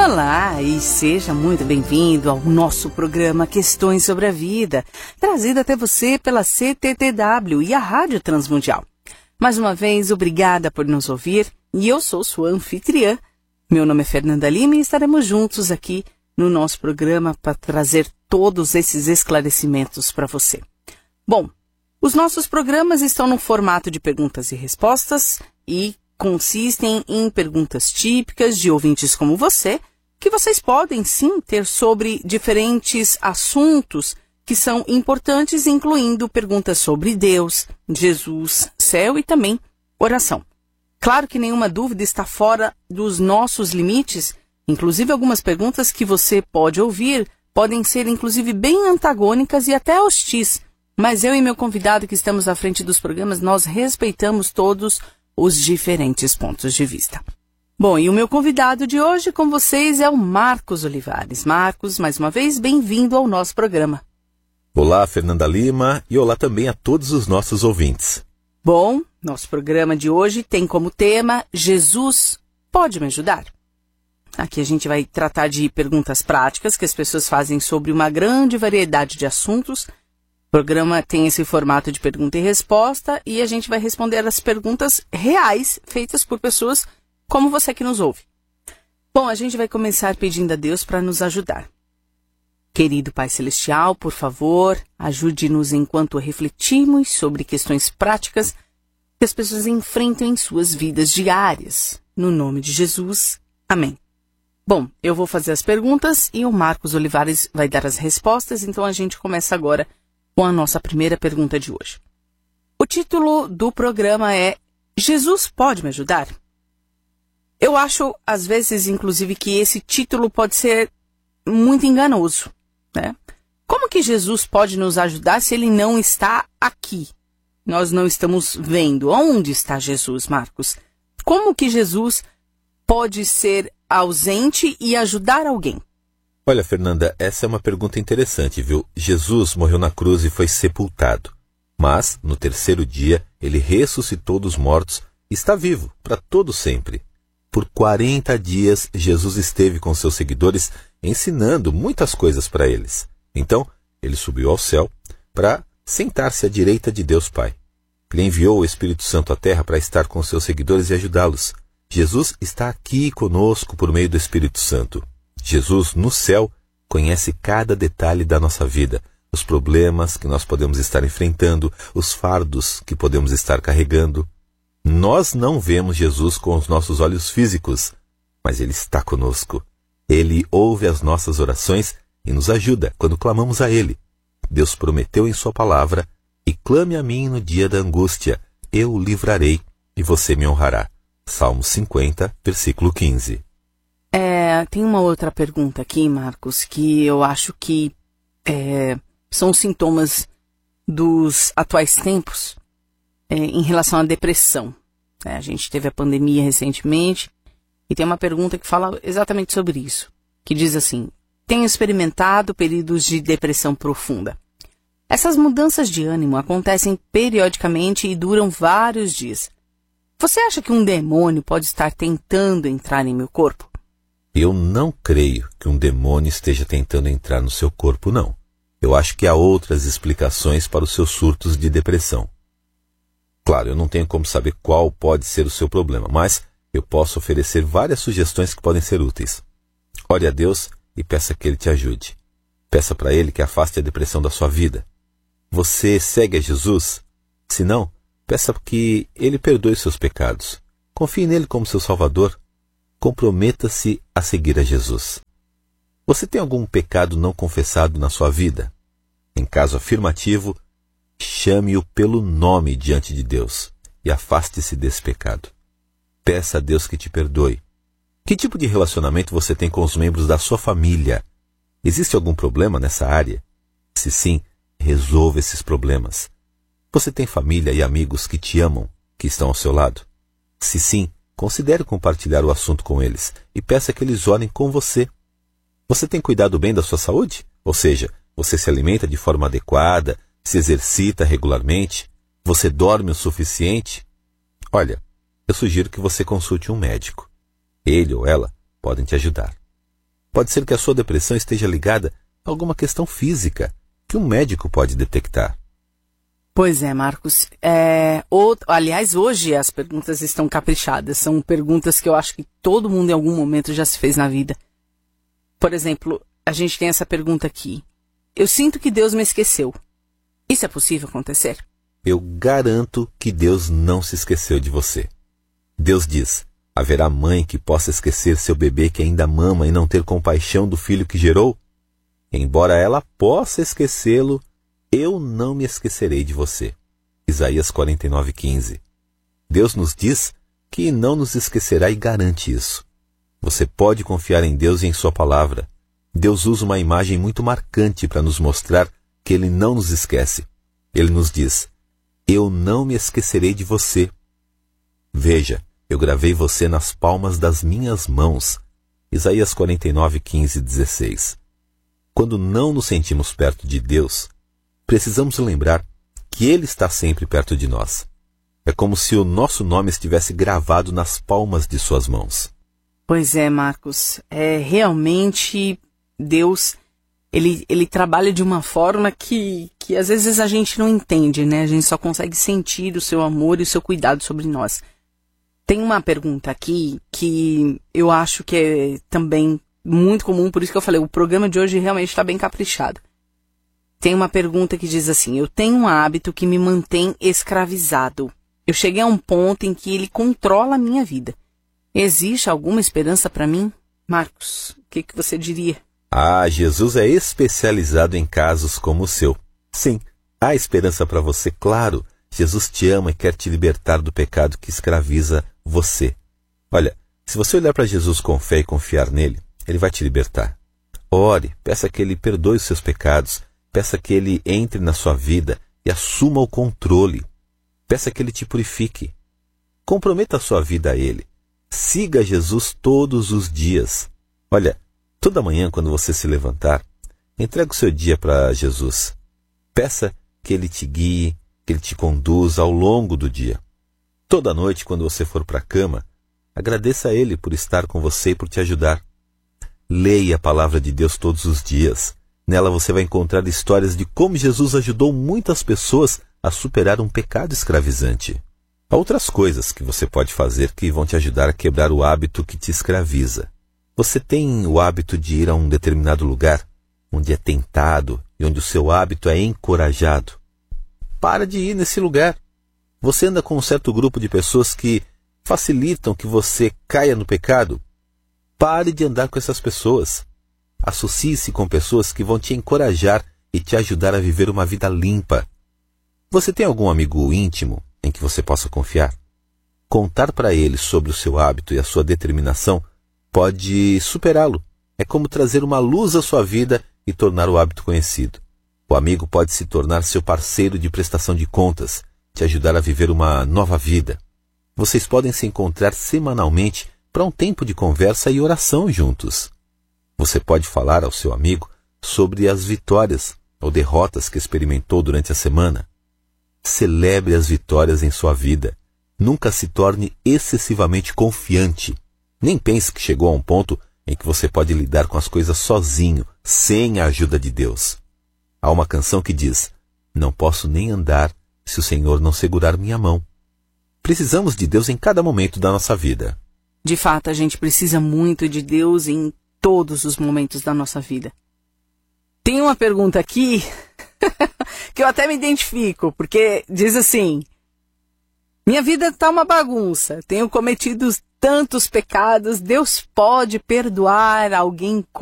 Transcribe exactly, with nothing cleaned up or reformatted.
Olá e seja muito bem-vindo ao nosso programa Questões sobre a Vida, trazido até você pela C T T W e a Rádio Transmundial. Mais uma vez, obrigada por nos ouvir e eu sou sua anfitriã. Meu nome é Fernanda Lima e estaremos juntos aqui no nosso programa para trazer todos esses esclarecimentos para você. Bom, os nossos programas estão no formato de perguntas e respostas e consistem em perguntas típicas de ouvintes como você, que vocês podem sim ter sobre diferentes assuntos que são importantes, incluindo perguntas sobre Deus, Jesus, céu e também oração. Claro que nenhuma dúvida está fora dos nossos limites, inclusive algumas perguntas que você pode ouvir podem ser inclusive bem antagônicas e até hostis, mas eu e meu convidado que estamos à frente dos programas, nós respeitamos todos os diferentes pontos de vista. Bom, e o meu convidado de hoje com vocês é o Marcos Olivares. Marcos, mais uma vez, bem-vindo ao nosso programa. Olá, Fernanda Lima, e olá também a todos os nossos ouvintes. Bom, nosso programa de hoje tem como tema Jesus pode me ajudar? Aqui a gente vai tratar de perguntas práticas que as pessoas fazem sobre uma grande variedade de assuntos. O programa tem esse formato de pergunta e resposta e a gente vai responder as perguntas reais feitas por pessoas como você que nos ouve. Bom, a gente vai começar pedindo a Deus para nos ajudar. Querido Pai Celestial, por favor, ajude-nos enquanto refletimos sobre questões práticas que as pessoas enfrentam em suas vidas diárias. No nome de Jesus, amém. Bom, eu vou fazer as perguntas e o Marcos Olivares vai dar as respostas, então a gente começa agora com a nossa primeira pergunta de hoje. O título do programa é Jesus pode me ajudar? Eu acho, às vezes, inclusive, que esse título pode ser muito enganoso, né? Como que Jesus pode nos ajudar se ele não está aqui? Nós não estamos vendo. Onde está Jesus, Marcos? Como que Jesus pode ser ausente e ajudar alguém? Olha, Fernanda, essa é uma pergunta interessante, viu? Jesus morreu na cruz e foi sepultado. Mas, no terceiro dia, ele ressuscitou dos mortos e está vivo para todo sempre. Por quarenta dias, Jesus esteve com seus seguidores ensinando muitas coisas para eles. Então, ele subiu ao céu para sentar-se à direita de Deus Pai. Ele enviou o Espírito Santo à terra para estar com seus seguidores e ajudá-los. Jesus está aqui conosco por meio do Espírito Santo. Jesus, no céu, conhece cada detalhe da nossa vida, os problemas que nós podemos estar enfrentando, os fardos que podemos estar carregando. Nós não vemos Jesus com os nossos olhos físicos, mas Ele está conosco. Ele ouve as nossas orações e nos ajuda quando clamamos a Ele. Deus prometeu em sua palavra, e clame a mim no dia da angústia, eu o livrarei e você me honrará. Salmo cinquenta, versículo quinze. É, tem uma outra pergunta aqui, Marcos, que eu acho que é, são sintomas dos atuais tempos é, em relação à depressão. É, a gente teve a pandemia recentemente e tem uma pergunta que fala exatamente sobre isso, que diz assim: tenho experimentado períodos de depressão profunda. Essas mudanças de ânimo acontecem periodicamente e duram vários dias. Você acha que um demônio pode estar tentando entrar em meu corpo? Eu não creio que um demônio esteja tentando entrar no seu corpo, não. Eu acho que há outras explicações para os seus surtos de depressão. Claro, eu não tenho como saber qual pode ser o seu problema, mas eu posso oferecer várias sugestões que podem ser úteis. Ore a Deus e peça que Ele te ajude. Peça para Ele que afaste a depressão da sua vida. Você segue a Jesus? Se não, peça que Ele perdoe seus pecados. Confie nele como seu Salvador. Comprometa-se a seguir a Jesus. Você tem algum pecado não confessado na sua vida? Em caso afirmativo, chame-o pelo nome diante de Deus e afaste-se desse pecado. Peça a Deus que te perdoe. Que tipo de relacionamento você tem com os membros da sua família? Existe algum problema nessa área? Se sim, resolva esses problemas. Você tem família e amigos que te amam, que estão ao seu lado? Se sim, considere compartilhar o assunto com eles e peça que eles orem com você. Você tem cuidado bem da sua saúde? Ou seja, você se alimenta de forma adequada, se exercita regularmente, você dorme o suficiente? Olha, eu sugiro que você consulte um médico. Ele ou ela podem te ajudar. Pode ser que a sua depressão esteja ligada a alguma questão física que um médico pode detectar. Pois é, Marcos. É, ou, aliás, hoje as perguntas estão caprichadas. São perguntas que eu acho que todo mundo em algum momento já se fez na vida. Por exemplo, a gente tem essa pergunta aqui. Eu sinto que Deus me esqueceu. Isso é possível acontecer? Eu garanto que Deus não se esqueceu de você. Deus diz, haverá mãe que possa esquecer seu bebê que ainda mama e não ter compaixão do filho que gerou? Embora ela possa esquecê-lo, eu não me esquecerei de você. Isaías quarenta e nove, quinze. Deus nos diz que não nos esquecerá e garante isso. Você pode confiar em Deus e em sua palavra. Deus usa uma imagem muito marcante para nos mostrar que Ele não nos esquece. Ele nos diz, eu não me esquecerei de você. Veja, eu gravei você nas palmas das minhas mãos. Isaías quarenta e nove, quinze e dezesseis. Quando não nos sentimos perto de Deus, precisamos lembrar que Ele está sempre perto de nós. É como se o nosso nome estivesse gravado nas palmas de suas mãos. Pois é, Marcos. É realmente Deus, ele, ele trabalha de uma forma que, que às vezes a gente não entende, né? A gente só consegue sentir o seu amor e o seu cuidado sobre nós. Tem uma pergunta aqui que eu acho que é também muito comum, por isso que eu falei, o programa de hoje realmente está bem caprichado. Tem uma pergunta que diz assim, eu tenho um hábito que me mantém escravizado. Eu cheguei a um ponto em que ele controla a minha vida. Existe alguma esperança para mim? Marcos, o que, que você diria? Ah, Jesus é especializado em casos como o seu. Sim, há esperança para você, claro. Jesus te ama e quer te libertar do pecado que escraviza você. Olha, se você olhar para Jesus com fé e confiar nele, Ele vai te libertar. Ore, peça que Ele perdoe os seus pecados, peça que Ele entre na sua vida e assuma o controle. Peça que Ele te purifique. Comprometa a sua vida a Ele. Siga Jesus todos os dias. Olha, toda manhã quando você se levantar, entregue o seu dia para Jesus. Peça que Ele te guie, que Ele te conduza ao longo do dia. Toda noite, quando você for para a cama, agradeça a Ele por estar com você e por te ajudar. Leia a palavra de Deus todos os dias. Nela você vai encontrar histórias de como Jesus ajudou muitas pessoas a superar um pecado escravizante. Há outras coisas que você pode fazer que vão te ajudar a quebrar o hábito que te escraviza. Você tem o hábito de ir a um determinado lugar, onde é tentado e onde o seu hábito é encorajado. Para de ir nesse lugar. Você anda com um certo grupo de pessoas que facilitam que você caia no pecado. Pare de andar com essas pessoas. Associe-se com pessoas que vão te encorajar e te ajudar a viver uma vida limpa. Você tem algum amigo íntimo em que você possa confiar? Contar para ele sobre o seu hábito e a sua determinação pode superá-lo. É como trazer uma luz à sua vida e tornar o hábito conhecido. O amigo pode se tornar seu parceiro de prestação de contas, te ajudar a viver uma nova vida. Vocês podem se encontrar semanalmente para um tempo de conversa e oração juntos. Você pode falar ao seu amigo sobre as vitórias ou derrotas que experimentou durante a semana. Celebre as vitórias em sua vida. Nunca se torne excessivamente confiante. Nem pense que chegou a um ponto em que você pode lidar com as coisas sozinho, sem a ajuda de Deus. Há uma canção que diz, não posso nem andar se o Senhor não segurar minha mão. Precisamos de Deus em cada momento da nossa vida. De fato, a gente precisa muito de Deus em todos os momentos da nossa vida. Tem uma pergunta aqui que eu até me identifico, porque diz assim, minha vida está uma bagunça, tenho cometido tantos pecados, Deus pode perdoar alguém